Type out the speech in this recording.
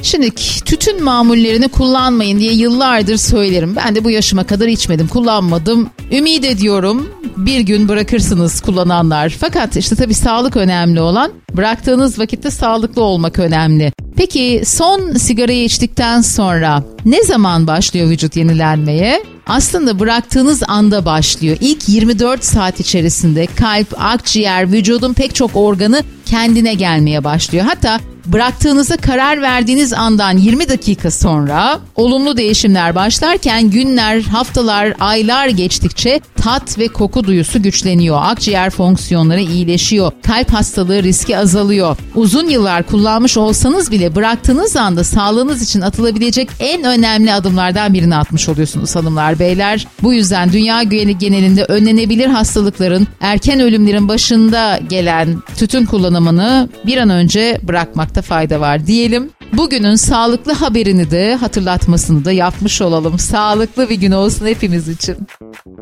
Şimdi tütün mamullerini kullanmayın diye yıllardır söylerim. Ben de bu yaşıma kadar içmedim, kullanmadım. Ümit ediyorum bir gün bırakırsınız kullananlar. Fakat işte tabii sağlık önemli olan, bıraktığınız vakitte sağlıklı olmak önemli. Peki son sigarayı içtikten sonra ne zaman başlıyor vücut yenilenmeye? Aslında bıraktığınız anda başlıyor. İlk 24 saat içerisinde kalp, akciğer, vücudun pek çok organı kendine gelmeye başlıyor. Hatta bıraktığınıza karar verdiğiniz andan 20 dakika sonra olumlu değişimler başlarken günler, haftalar, aylar geçtikçe tat ve koku duyusu güçleniyor. Akciğer fonksiyonları iyileşiyor. Kalp hastalığı riski azalıyor. Uzun yıllar kullanmış olsanız bile bıraktığınız anda sağlığınız için atılabilecek en önemli adımlardan birini atmış oluyorsunuz hanımlar, beyler. Bu yüzden dünya genelinde önlenebilir hastalıkların, erken ölümlerin başında gelen tütün kullanımını bir an önce bırakmakta fayda var diyelim. Bugünün sağlıklı haberini de hatırlatmasını da yapmış olalım. Sağlıklı bir gün olsun hepimiz için.